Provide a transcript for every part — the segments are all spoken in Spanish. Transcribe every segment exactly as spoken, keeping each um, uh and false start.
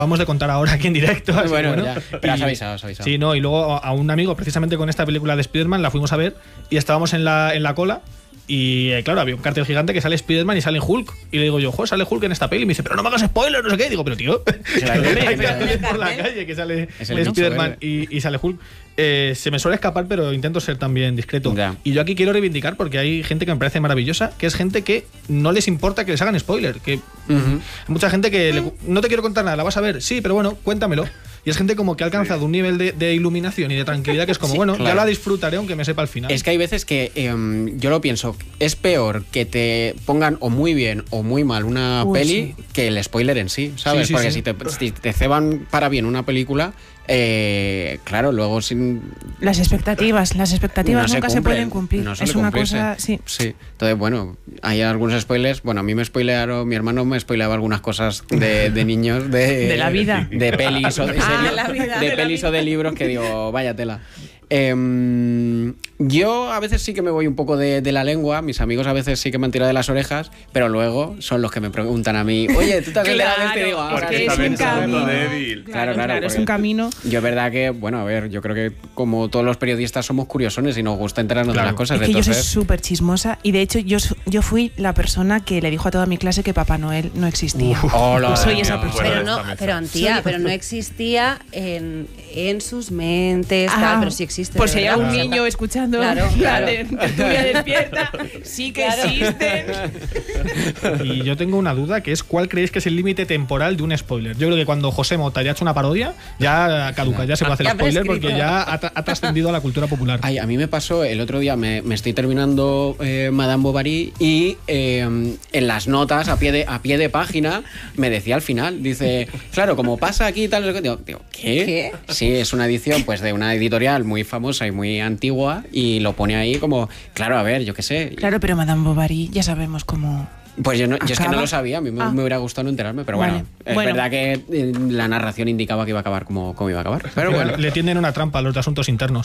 Vamos de contar ahora aquí en directo. Así bueno, bueno, ya, pero has avisado, has avisado. Sí, no, y luego a un amigo, precisamente con esta película de Spider-Man, la fuimos a ver y estábamos en la, en la cola. Y eh, claro, había un cartel gigante que sale Spider-Man y sale Hulk. Y le digo yo, joder, sale Hulk en esta peli. Y me dice, pero no me hagas spoiler, no sé qué. Y digo, pero tío, hay carteles por la calle que sale Spider-Man y, y sale Hulk. Eh, se me suele escapar, pero intento ser también discreto. Ya. Y yo aquí quiero reivindicar, porque hay gente que me parece maravillosa, que es gente que no les importa que les hagan spoiler. Que uh-huh. Hay mucha gente que le, no te quiero contar nada, la vas a ver, sí, pero bueno, cuéntamelo. Y es gente como que ha alcanzado un nivel de, de iluminación y de tranquilidad que es como, sí, bueno, claro, ya la disfrutaré aunque me sepa al final. Es que hay veces que eh, yo lo pienso, es peor que te pongan o muy bien o muy mal una Uy, peli sí. que el spoiler en sí, ¿sabes? Sí, sí, Porque sí. Si, te, si te ceban para bien una película, eh, claro, luego sin... Las expectativas, las expectativas no nunca se, cumplen, se pueden cumplir. No es una cumplirse. Cosa, sí. Sí, entonces bueno, hay algunos spoilers, bueno, a mí me spoilearon, mi hermano me spoileaba algunas cosas de, de niños, de... de la vida. De pelis o de, ah, series, la vida, de de pelis la o de libros que digo, vaya tela. Eh, yo a veces sí que me voy un poco de, de la lengua, mis amigos a veces sí que me han tirado de las orejas, pero luego son los que me preguntan a mí, oye, ¿tú te has enterado de este? Y digo, ahora porque es un camino débil. Claro, claro, claro es un camino. Yo es verdad que, bueno, a ver, yo creo que como todos los periodistas somos curiosones y nos gusta enterarnos claro. de las cosas. Es que entonces... yo soy súper chismosa y de hecho yo, yo fui la persona que le dijo a toda mi clase que Papá Noel no existía. Uf, hola, soy esa persona. Pero no, pero Antía, pero no existía en, en sus mentes, ah, tal, pero sí existe. Pues si hay algún niño escuchando claro, claro. la tertulia despierta, sí que claro. existen. Y yo tengo una duda, que es ¿cuál creéis que es el límite temporal de un spoiler? Yo creo que cuando José Mota ya ha hecho una parodia, ya caduca, ya se puede hacer ya spoiler prescrito. Porque ya ha, ha trascendido a la cultura popular. Ay, a mí me pasó el otro día, me, me estoy terminando eh, Madame Bovary y eh, en las notas, a pie, de, a pie de página, me decía al final, dice, claro, como pasa aquí tal, digo, digo ¿qué? ¿Qué? Sí, es una edición pues de una editorial muy famosa y muy antigua y lo pone ahí como, claro, a ver, yo qué sé. Claro, pero Madame Bovary ya sabemos cómo... Pues yo, no, yo es que no lo sabía, a mí me, ah. me hubiera gustado no enterarme, pero vale. bueno, es bueno. verdad que eh, la narración indicaba que iba a acabar como, como iba a acabar. Pero bueno. Le tienden una trampa a los de asuntos internos.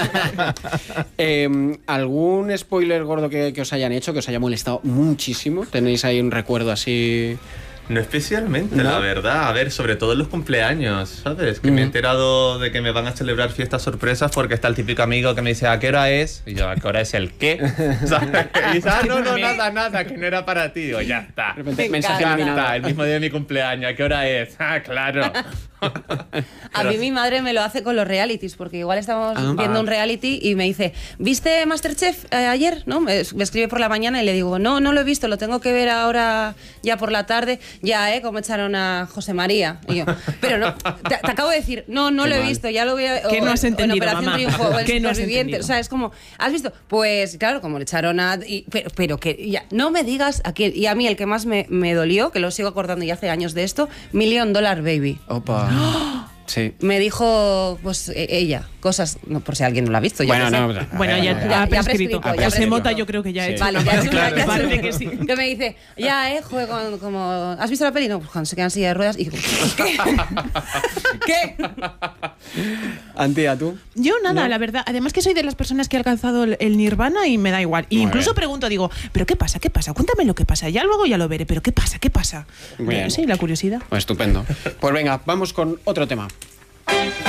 eh, ¿Algún spoiler gordo que, que os hayan hecho, que os haya molestado muchísimo? ¿Tenéis ahí un recuerdo así...? No especialmente, ¿no? La verdad. A ver, sobre todo en los cumpleaños, ¿sabes? Que mm. me he enterado de que me van a celebrar fiestas sorpresas porque está el típico amigo que me dice, ¿a qué hora es? Y yo, ¿a qué hora es el qué? ¿Sabes? Y dice, ah, no, no, nada, nada, que no era para ti. Digo, ya está. De repente, mensaje ya está, el mismo día de mi cumpleaños, ¿a qué hora es? Ah, claro. A mí mi madre me lo hace con los realities, porque igual estamos ah, viendo un reality y me dice, ¿viste Masterchef eh, ayer? ¿No? Me, me escribe por la mañana y le digo, no, no lo he visto, lo tengo que ver ahora ya por la tarde. Ya, ¿eh? Como echaron a José María. Y yo, pero no, te, te acabo de decir, no, no Qué lo he mal. visto, ya lo voy a... ¿Qué no has entendido, en Operación mamá? Triunfo, o el ¿Qué no has superviviente. entendido? O sea, es como, ¿has visto? Pues claro, como le echaron a... Y, pero, pero que ya, no me digas a quién. Y a mí el que más me, me dolió, que lo sigo acordando ya hace años de esto, Million Dollar Baby. Opa. ¡Oh! Sí. Me dijo, pues ella, cosas, no, por si alguien no lo ha visto. Ya bueno, no, sé. no, bueno, ya, ya, ya ha prescrito. Ya José Mota yo creo que ya ha hecho. Vale, ya, claro, ya, parece ya, que sí. Que me dice, ya, eh, juego como... ¿Has visto la peli? No, pues cuando se quedan en silla de ruedas y... ¿Qué? ¿Qué? Antía, ¿tú? Yo nada, ¿No? la verdad. Además que soy de las personas que ha alcanzado el, el nirvana y me da igual. Y incluso bien. pregunto, digo, ¿pero qué pasa? ¿Qué pasa? Cuéntame lo que pasa. Ya luego ya lo veré. ¿Pero qué pasa? ¿Qué pasa? Bien. Sí, la curiosidad. Pues estupendo. Pues venga, vamos con otro tema.